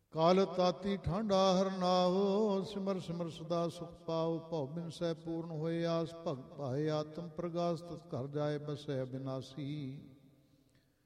ਕਾਲ ਤਾਤੀ ਠਾਂਡਾ ਹਰਨਾਓ, ਸਿਮਰ ਸਿਮਰ ਸਦਾ ਸੁਖ ਪਾਓ। ਭਉ ਬਿਨ ਸਹਿ ਪੂਰਨ ਹੋਏ ਆਸ, ਭਗਤ ਭਾਏ ਆਤਮ ਪ੍ਰਗਾਸ, ਤਤ ਘਰ ਜਾਏ ਬਸੈ ਬਿਨਾਸੀ।